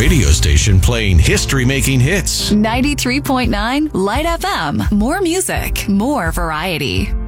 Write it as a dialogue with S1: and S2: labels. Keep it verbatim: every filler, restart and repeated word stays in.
S1: radio station playing history-making hits.
S2: ninety-three point nine Light F M. More music, more variety.